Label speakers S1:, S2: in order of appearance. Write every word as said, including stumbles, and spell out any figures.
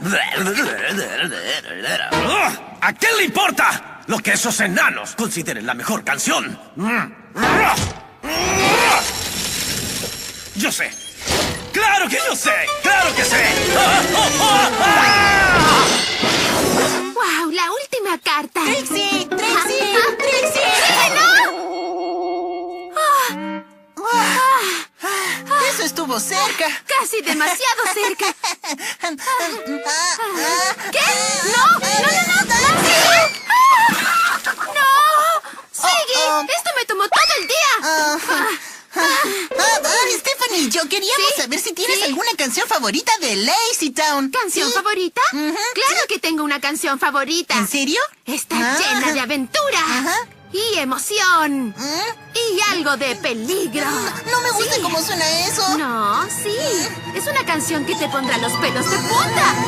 S1: ¿A quién le importa lo que esos enanos consideren la mejor canción? Yo sé. ¡Claro que yo sé! ¡Claro que sé!
S2: ¡Wow! ¡La última carta!
S3: ¡Trixie! ¡Trixie! ¡Trixie!
S2: ¡No! Ah,
S3: ¡Eso estuvo cerca!
S2: ¡Casi demasiado cerca! ¿Qué? ¡No! ¡No, no, no! ¡No! ¡No! ¡Siggy!
S3: Oh, oh.
S2: ¡Esto me tomó todo el día!
S3: Ah, ah, ah, ah, Stephanie, yo queríamos
S2: ¿Sí?
S3: saber si tienes
S2: ¿Sí?
S3: alguna canción favorita de Lazy Town.
S2: ¿Canción
S3: ¿Sí?
S2: favorita?
S3: Ujú,
S2: ¡Claro que tengo una canción favorita!
S3: ¿En serio?
S2: Está
S3: Ah.
S2: llena de aventura
S3: Ajá.
S2: y emoción
S3: ¿Mm?
S2: y algo de peligro.
S3: No me gusta
S2: Sí.
S3: cómo suena eso.
S2: No, sí. Es una canción que te pondrá los pelos de punta.